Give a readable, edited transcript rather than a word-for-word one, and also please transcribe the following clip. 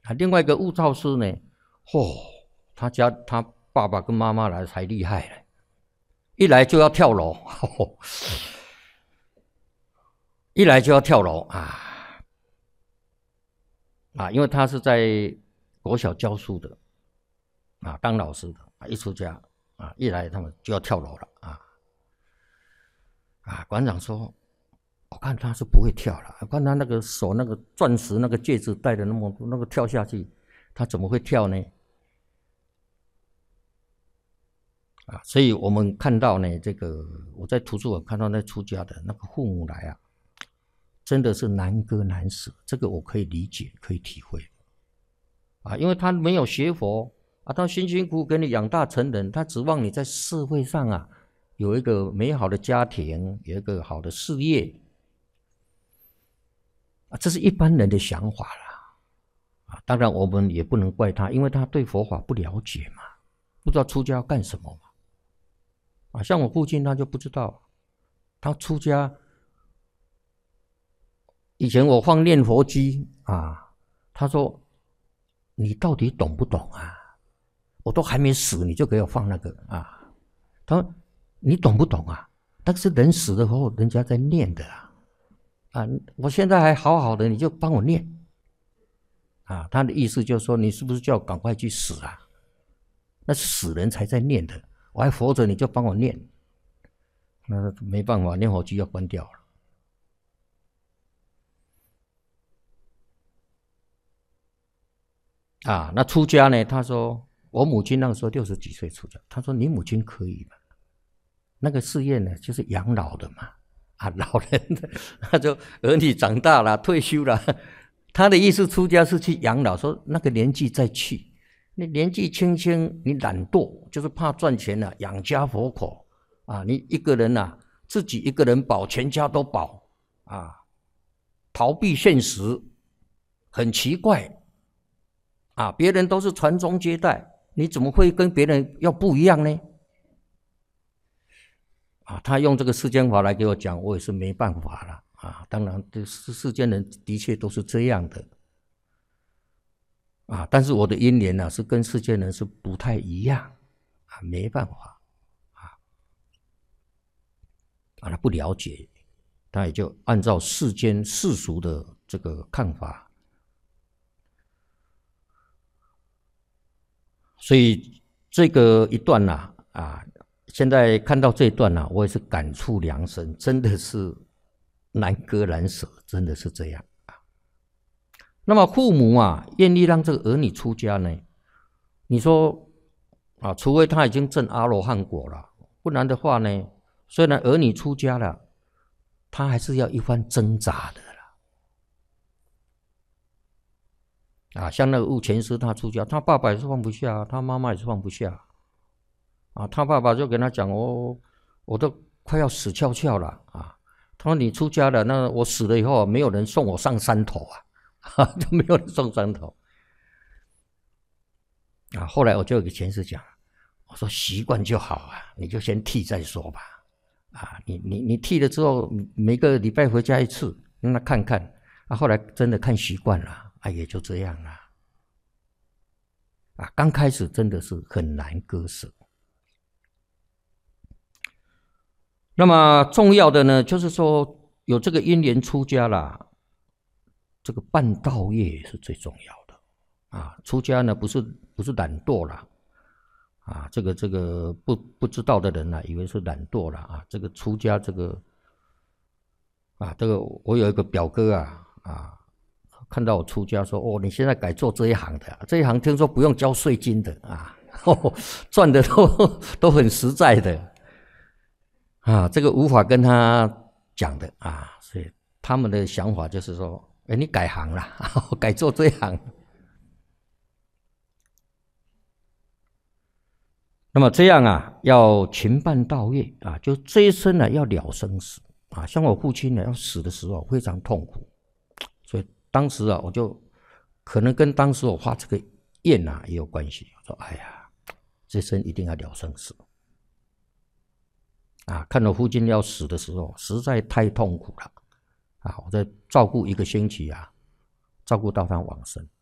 另外一个悟道师呢，他爸爸跟妈妈来才厉害了，一来就要跳楼，一来就要跳楼因为他是在国小教书的当老师的一出家一来他们就要跳楼了馆长说，我看他是不会跳了，我看他那个手那个钻石那个戒指戴的那个跳下去，他怎么会跳呢？所以我们看到呢，这个我在图书馆看到那出家的那个父母来真的是难割难舍，这个我可以理解，可以体会因为他没有学佛他辛辛苦苦给你养大成人，他指望你在社会上有一个美好的家庭，有一个好的事业这是一般人的想法啦当然我们也不能怪他，因为他对佛法不了解嘛，不知道出家要干什么嘛像我父亲他就不知道，他出家以前我放念佛机他说你到底懂不懂我都还没死你就给我放那个他说你懂不懂但是人死了后人家在念的我现在还好好的你就帮我念他的意思就是说你是不是叫我赶快去死那是死人才在念的，我还活着你就帮我念，那没办法，念佛机要关掉了那出家呢，他说我母亲那个时候60几岁出家，他说你母亲可以吗？那个事业呢就是养老的嘛老人的他就儿女长大了退休了，他的意思出家是去养老，说那个年纪再去，你年纪轻轻你懒惰，就是怕赚钱养家活口你一个人自己一个人保，全家都保逃避现实，很奇怪别人都是传宗接代，你怎么会跟别人要不一样呢？他用这个世间法来给我讲，我也是没办法了当然世间人的确都是这样的但是我的因缘是跟世间人是不太一样没办法他不了解，他也就按照世间世俗的这个看法，所以这个一段现在看到这一段我也是感触良深，真的是难割难舍，真的是这样那么父母愿意让这个儿女出家呢，你说除非他已经证阿罗汉果了，不然的话呢，虽然儿女出家了，他还是要一番挣扎的像那个悟前师他出家，他爸爸也是放不下，他妈妈也是放不下他爸爸就跟他讲我都快要死翘翘了他说你出家了，那我死了以后没有人送我上山头就没有人送山头后来我就给前师讲，我说习惯就好你就先剃再说吧你剃了之后每个礼拜回家一次让他看看后来真的看习惯了也就这样了刚开始真的是很难割舍。那么重要的呢，就是说有这个因缘出家啦，这个办道业是最重要的出家呢不是懒惰啦这个不知道的人以为是懒惰啦这个出家这个我有一个表哥看到我出家说你现在改做这一行的这一行听说不用交税金的赚的都很实在的这个无法跟他讲的所以他们的想法就是说你改行啦改做这一行。那么这样要勤办道业就这一生要了生死像我父亲要死的时候非常痛苦，所以当时我就可能跟当时我发这个愿也有关系，我说哎呀，这生一定要了生死看我父亲要死的时候实在太痛苦了我在照顾1个星期照顾到他往生